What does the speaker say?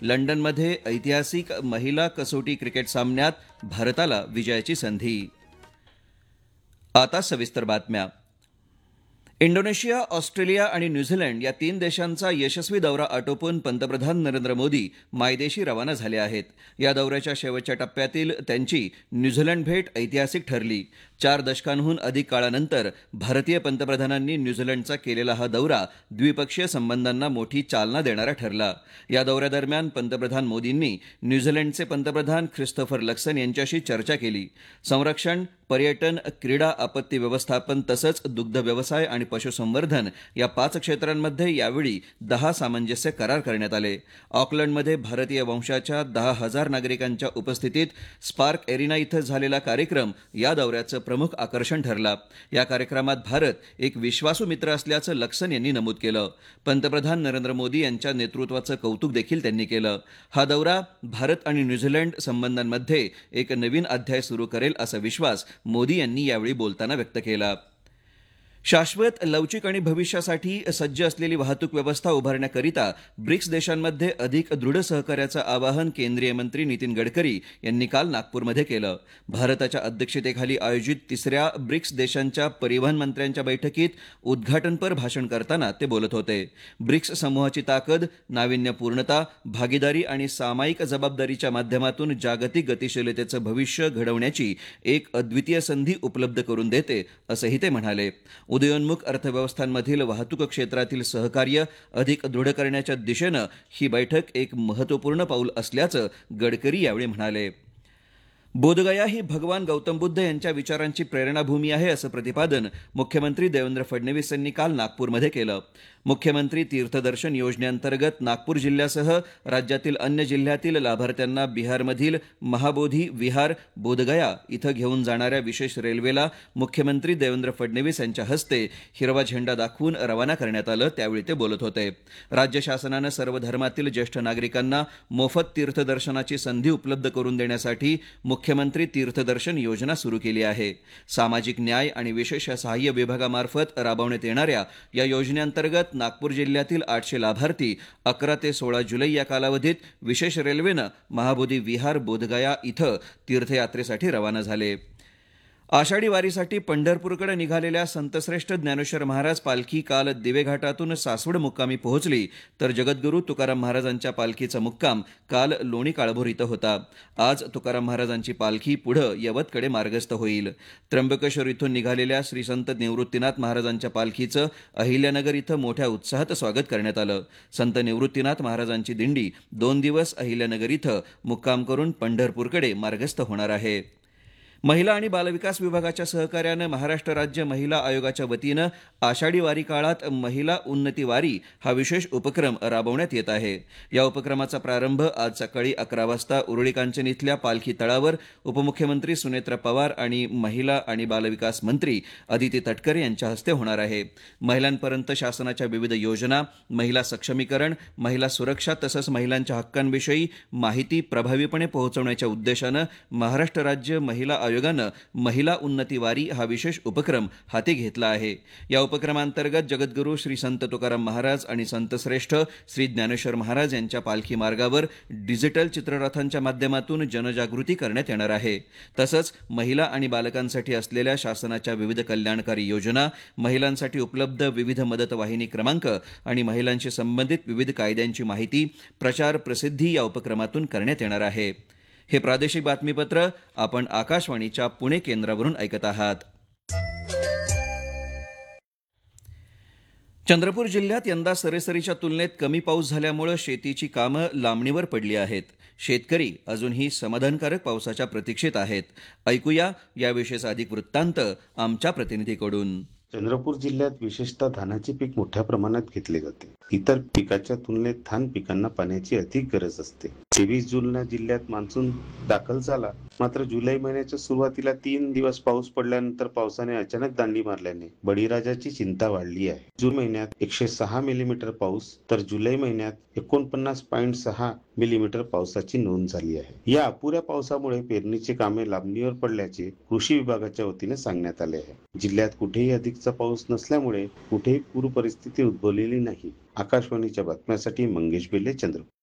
लंडनमध्ये ऐतिहासिक महिला कसोटी क्रिकेट सामन्यात भारताला विजयाची संधी. आता सविस्तर बातम्या. इंडोनेशिया, ऑस्ट्रेलिया आणि न्यूझीलंड या 3 देशांचा यशस्वी दौरा आटोपून पंतप्रधान नरेंद्र मोदी मायदेशी रवाना झाले आहेत. या दौऱ्याच्या शेवटच्या टप्प्यातील त्यांची न्यूझीलंड भेट ऐतिहासिक ठरली. 4 दशकांहून अधिक काळानंतर भारतीय पंतप्रधानांनी न्यूझीलंडचा केलेला हा दौरा द्विपक्षीय संबंधांना मोठी चालना देणारा ठरला. या दौऱ्यादरम्यान पंतप्रधान मोदींनी न्यूझीलंडचे पंतप्रधान ख्रिस्तोफर लक्सन यांच्याशी चर्चा केली. संरक्षण, पर्यटन, क्रीडा, आपत्ती व्यवस्थापन तसंच दुग्ध व्यवसाय आणि पशुसंवर्धन या 5 क्षेत्रांमध्ये यावेळी 10 सामंजस्य करार करण्यात आले. ऑकलंडमध्ये भारतीय वंशाच्या 10,000 नागरिकांच्या उपस्थितीत स्पार्क एरिना इथं झालेला कार्यक्रम या दौऱ्याचं प्रमुख आकर्षण ठरला. या कार्यक्रमात भारत एक विश्वासू मित्र असल्याचं लक्सन यांनी नमूद केलं. पंतप्रधान नरेंद्र मोदी यांच्या नेतृत्वाचं कौतुक देखील त्यांनी केलं. हा दौरा भारत आणि न्यूझीलंड संबंधांमध्ये एक नवीन अध्याय सुरू करेल असा विश्वास मोदी यांनी यावेळी बोलताना व्यक्त केला. शाश्वत, लवचिक आणि भविष्यासाठी सज्ज असलेली वाहतूक व्यवस्था उभारण्याकरिता ब्रिक्स देशांमध्ये अधिक दृढ सहकार्याचं आवाहन केंद्रीय मंत्री नितीन गडकरी यांनी काल नागपूरमध्ये केलं. भारताच्या अध्यक्षतेखाली आयोजित 3ऱ्या ब्रिक्स देशांच्या परिवहन मंत्र्यांच्या बैठकीत उद्घाटनपर भाषण करताना ते बोलत होते. ब्रिक्स समूहाची ताकद, नाविन्यपूर्णता, भागीदारी आणि सामायिक जबाबदारीच्या माध्यमातून जागतिक गतिशीलतेचं भविष्य घडवण्याची एक अद्वितीय संधी उपलब्ध करून देते, असंही ते म्हणाले. उदयोन्मुख अर्थव्यवस्थांमधील वाहतूक क्षेत्रातील सहकार्य अधिक दृढ करण्याच्या दिशेनं ही बैठक एक महत्त्वपूर्ण पाऊल असल्याचं गडकरी यावेळी म्हणाले. बोधगया ही भगवान गौतम बुद्ध यांच्या विचारांची प्रेरणाभूमी आहे असं प्रतिपादन मुख्यमंत्री देवेंद्र फडणवीस यांनी काल नागपूरमध्ये केलं. मुख्यमंत्री तीर्थदर्शन योजनेअंतर्गत नागपूर जिल्ह्यासह राज्यातील अन्य जिल्ह्यातील लाभार्थ्यांना बिहारमधील महाबोधी विहार बोधगया इथं घेऊन जाणाऱ्या विशेष रेल्वेला मुख्यमंत्री देवेंद्र फडणवीस यांच्या हस्ते हिरवा झेंडा दाखवून रवाना करण्यात आलं. त्यावेळी ते बोलत होते. राज्य शासनानं सर्व धर्मातील ज्येष्ठ नागरिकांना मोफत तीर्थदर्शनाची संधी उपलब्ध करून देण्यासाठी मुख्यमंत्री तीर्थदर्शन योजना सुरू केली आहे. सामाजिक न्याय आणि विशेष सहाय्य विभागामार्फत राबवण्यात येणाऱ्या या योजनेअंतर्गत नागपूर जिल्ह्यातील 800 लाभार्थी 11 ते 16 जुलै या कालावधीत विशेष रेल्वेनं महाबोधी विहार बोधगया इथं तीर्थयात्रेसाठी रवाना झाले. आषाढी वारीसाठी पंढरपूरकडे निघालेल्या संतश्रेष्ठ ज्ञानेश्वर महाराज पालखी काल दिवे घाटातून सासवड मुक्कामी पोहोचली, तर जगद्गुरू तुकाराम महाराजांच्या पालखीचा मुक्काम काल लोणी काळभोर इथं होता. आज तुकाराम महाराजांची पालखी पुढं यवतकडे मार्गस्थ होईल. त्र्यंबकेश्वर इथून निघालेल्या श्री संत निवृत्तीनाथ महाराजांच्या पालखीचं अहिल्यानगर इथं मोठ्या उत्साहात स्वागत करण्यात आलं. संत निवृत्तीनाथ महाराजांची दिंडी 2 दिवस अहिल्यानगर इथं मुक्काम करून पंढरपूरकडे मार्गस्थ होणार आहे. महिला आणि बालविकास विभागाच्या सहकार्यानं महाराष्ट्र राज्य महिला आयोगाच्या वतीनं आषाढी वारी काळात महिला उन्नती वारी हा विशेष उपक्रम राबवण्यात येत आहे. या उपक्रमाचा प्रारंभ आज सकाळी 11 वाजता उरुळी कांचन इथल्या पालखी तळावर उपमुख्यमंत्री सुनेत्रा पवार आणि महिला आणि बालविकास मंत्री अदिती तटकरे यांच्या हस्ते होणार आहे. महिलांपर्यंत शासनाच्या विविध योजना, महिला सक्षमीकरण, महिला सुरक्षा तसंच महिलांच्या हक्कांविषयी माहिती प्रभावीपणे पोहोचवण्याच्या उद्देशानं महाराष्ट्र राज्य महिला आयोगानं महिला उन्नती वारी हा विशेष उपक्रम हाती घेतला आहे. या उपक्रमांतर्गत जगद्गुरू श्री संत तुकाराम महाराज आणि संतश्रेष्ठ श्री ज्ञानेश्वर महाराज यांच्या पालखी मार्गावर डिजिटल चित्ररथांच्या माध्यमातून जनजागृती करण्यात येणार आहे. तसंच महिला आणि बालकांसाठी असलेल्या शासनाच्या विविध कल्याणकारी योजना, महिलांसाठी उपलब्ध विविध मदत वाहिनी क्रमांक आणि महिलांशी संबंधित विविध कायद्यांची माहिती, प्रचार प्रसिद्धी या उपक्रमातून करण्यात येणार आहे. हे प्रादेशिक बातमीपत्र आपण आकाशवाणीच्या पुणे केंद्रावरून ऐकत आहात. चंद्रपूर जिल्ह्यात यंदा सरासरीच्या तुलनेत कमी पाऊस झाल्यामुळे शेतीची कामं लांबणीवर पडली आहेत. शेतकरी अजूनही समाधानकारक पावसाच्या प्रतीक्षेत आहेत. ऐकूया याविषयीचा अधिक वृत्तांत आमच्या प्रतिनिधीकडून. चंद्रपूर जिल्ह्यात विशेषतः धानाचे पीक मोठ्या प्रमाणात घेतले जाते. इतर पिकाच्या तुलनेत धान पिकांना पाण्याची अधिक गरज असते. 23 जूनला जिल्ह्यात मान्सून दाखल झाला, मात्र जुलै महिन्याच्या सुरुवातीला 3 दिवस पाऊस पडल्यानंतर पावसाने अचानक दांडी मारल्याने बळीराजाची चिंता वाढली आहे. जून महिन्यात 106 मिलीमीटर पाऊस तर जुलै महिन्यात 49.6 मिलीमीटर पावसाची नोंद झाली आहे. या अपुऱ्या पावसामुळे पेरणीची कामे लांबणीवर पडल्याचे कृषी विभागाच्या वतीने सांगण्यात आले आहे. जिल्ह्यात कुठेही अधिकचा पाऊस नसल्यामुळे कुठेही पूर परिस्थिती उद्भवलेली नाही. आकाशवाणीच्या बातम्यांसाठी मंगेश बेले, चंद्रपूर.